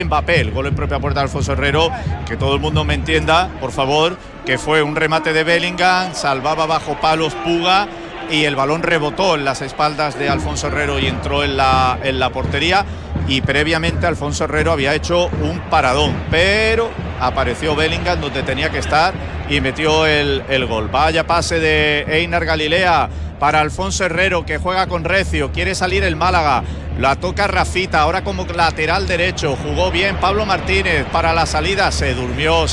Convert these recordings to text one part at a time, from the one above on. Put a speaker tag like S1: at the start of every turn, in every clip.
S1: Mbappé, el gol en propia puerta de Alfonso Herrero, que todo el mundo me entienda, por favor, que fue un remate de Bellingham, salvaba bajo palos Puga y el balón rebotó en las espaldas de Alfonso Herrero y entró en la portería. Y previamente Alfonso Herrero había hecho un paradón, pero apareció Bellingham donde tenía que estar y metió el gol. Vaya pase de Einar Galilea para Alfonso Herrero, que juega con recio, quiere salir el Málaga, la toca Rafita, ahora como lateral derecho, jugó bien Pablo Martínez para la salida, se durmió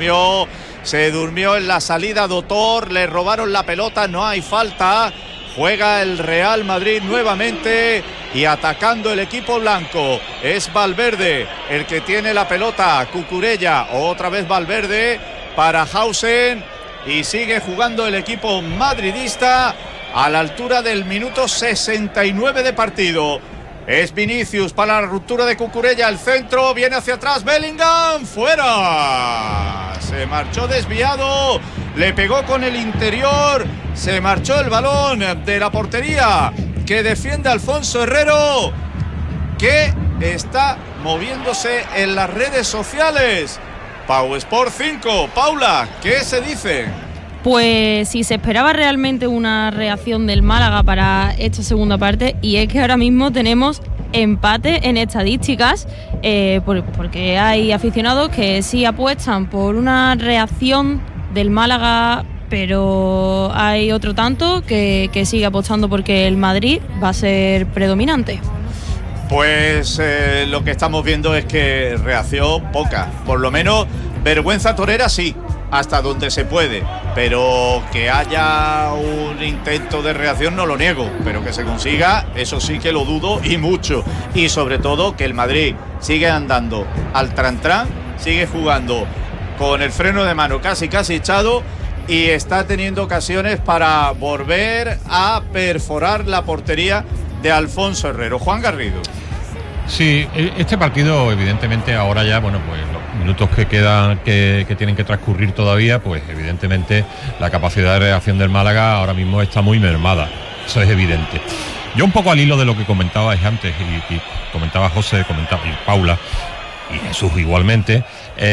S1: en la salida Dotor, le robaron la pelota, no hay falta. Juega el Real Madrid nuevamente y atacando el equipo blanco. Es Valverde el que tiene la pelota. Cucurella, otra vez Valverde para Hausen. Y sigue jugando el equipo madridista a la altura del minuto 69 de partido. Es Vinicius para la ruptura de Cucurella. El centro viene hacia atrás. Bellingham fuera. Se marchó desviado. Le pegó con el interior. Se marchó el balón de la portería que defiende Alfonso Herrero, que está moviéndose en las redes sociales. Pau Sport 5. Paula, ¿qué se dice?
S2: Pues si se esperaba realmente una reacción del Málaga para esta segunda parte, y es que ahora mismo tenemos empate en estadísticas, porque hay aficionados que sí apuestan por una reacción del Málaga, pero hay otro tanto que sigue apostando porque el Madrid va a ser predominante.
S1: Pues lo que estamos viendo es que reacción poca, por lo menos vergüenza torera sí, hasta donde se puede, pero que haya un intento de reacción no lo niego, pero que se consiga, eso sí que lo dudo y mucho, y sobre todo que el Madrid sigue andando al tran-tran, sigue jugando con el freno de mano casi echado y está teniendo ocasiones para volver a perforar la portería de Alfonso Herrero. Juan Garrido.
S3: Sí, este partido evidentemente ahora ya, bueno, pues los minutos que quedan, que tienen que transcurrir todavía, pues evidentemente la capacidad de reacción del Málaga ahora mismo está muy mermada, eso es evidente. Yo un poco al hilo de lo que comentabais antes y comentaba José, comentaba y Paula y Jesús igualmente,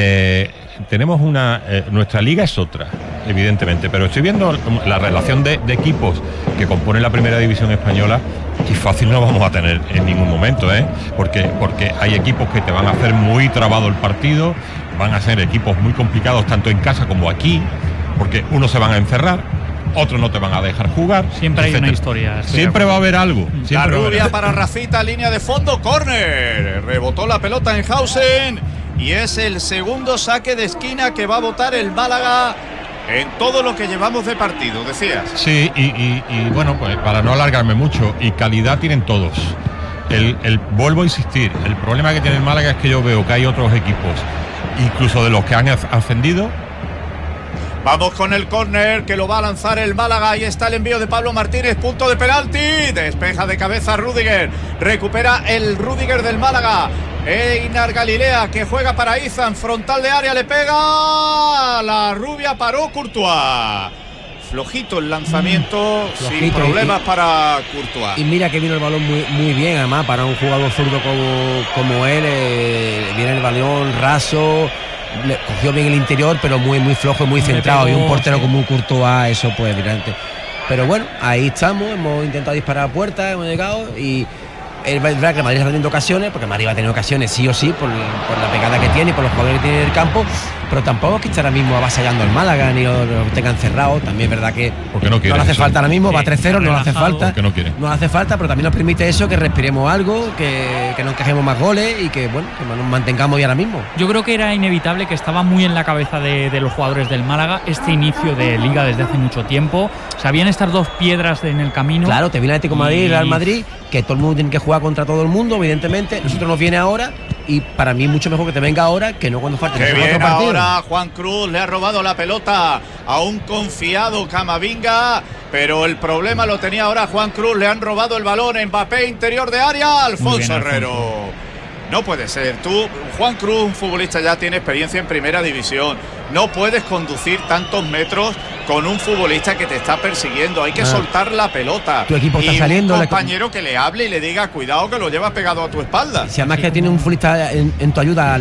S3: tenemos nuestra liga es otra, evidentemente, pero estoy viendo la relación de equipos que componen la primera división española y fácil no vamos a tener en ningún momento, porque hay equipos que te van a hacer muy trabado el partido, van a ser equipos muy complicados tanto en casa como aquí, porque unos se van a encerrar, otros no te van a dejar jugar.
S4: Siempre hay una historia.
S3: Siempre va a haber algo.
S1: La rubia para Rafita, línea de fondo, córner. Rebotó la pelota en Hausen y es el segundo saque de esquina que va a botar el Málaga en todo lo que llevamos de partido, decías.
S3: Sí, y bueno, pues para no alargarme mucho, y calidad tienen todos. Vuelvo a insistir, el problema que tiene el Málaga es que yo veo que hay otros equipos, incluso de los que han ascendido.
S1: Vamos con el córner que lo va a lanzar el Málaga. Ahí está el envío de Pablo Martínez, punto de penalti. Despeja de cabeza Rüdiger. Recupera el Rüdiger del Málaga. Einar Galilea que juega para Izan. Frontal de área, le pega. La rubia paró Courtois. Flojito el lanzamiento, sin problemas para Courtois.
S5: Y mira que vino el balón muy bien, además, para un jugador zurdo como él. Viene el balón raso. Le cogió bien el interior, pero muy flojo, muy centrado. Y un portero como un Courtois, eso pues evidente. Pero bueno, ahí estamos, hemos intentado disparar a puerta, hemos llegado y es verdad que el Madrid está teniendo ocasiones, porque el Madrid va a tener ocasiones sí o sí por la pegada que tiene y por los jugadores que tiene en el campo, pero tampoco es que esté ahora mismo avasallando al Málaga ni lo tengan cerrado. También es verdad que
S3: no
S5: le hace falta ahora mismo, va 3-0, no le hace falta.
S3: No quiere.
S5: No le hace falta, pero también nos permite eso, que respiremos algo, que no encajemos más goles y que bueno, que nos mantengamos ya ahora mismo.
S4: Yo creo que era inevitable, que estaba muy en la cabeza de los jugadores del Málaga este inicio de Liga desde hace mucho tiempo. Sabían estas dos piedras en el camino.
S5: Claro, te viene el Atlético de Madrid y el Real Madrid, que todo el mundo tiene que jugar contra todo el mundo, evidentemente. Nosotros nos viene ahora y para mí mucho mejor que te venga ahora que no cuando falte.
S1: Que bien ahora Juan Cruz, le ha robado la pelota a un confiado Camavinga, pero el problema lo tenía ahora Juan Cruz, le han robado el balón, Mbappé interior de área, Alfonso Herrero. No puede ser. Tú, Juan Cruz, un futbolista ya tiene experiencia en primera división. No puedes conducir tantos metros con un futbolista que te está persiguiendo. Hay que soltar la pelota.
S5: Tu equipo está
S1: y
S5: saliendo.
S1: Un compañero que le hable y le diga, cuidado que lo llevas pegado a tu espalda.
S5: Si además que tiene un futbolista en tu ayuda